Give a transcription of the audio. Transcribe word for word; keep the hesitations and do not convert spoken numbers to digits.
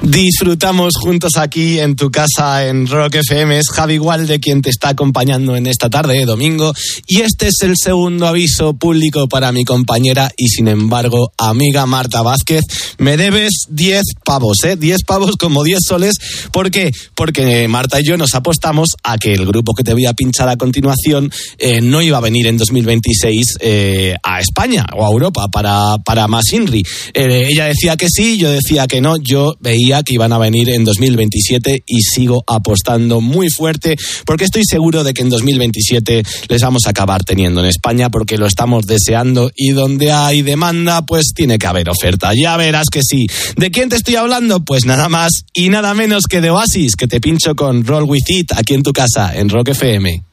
Disfrutamos juntos aquí en tu casa en Rock F M. Es Javi Gualde quien te está acompañando en esta tarde de domingo, y este es el segundo aviso público para mi compañera y sin embargo amiga Marta Vázquez. Me debes diez pavos, ¿eh? diez pavos como diez soles. ¿Por qué? Porque Marta y yo nos apostamos a que el grupo que te voy a pinchar a continuación eh, no iba a venir en dos mil veintiséis eh, a España o a Europa para, para Más Inri. Eh, ella decía que sí, yo decía que no. Yo veía que iban a venir en dos mil veintisiete y sigo apostando muy fuerte porque estoy seguro de que en dos mil veintisiete les vamos a acabar teniendo en España, porque lo estamos deseando, y donde hay demanda pues tiene que haber oferta. Ya verás que sí. ¿De quién te estoy hablando? Pues nada más y nada menos que de Oasis, que te pincho con Roll With It aquí en tu casa en Rock F M.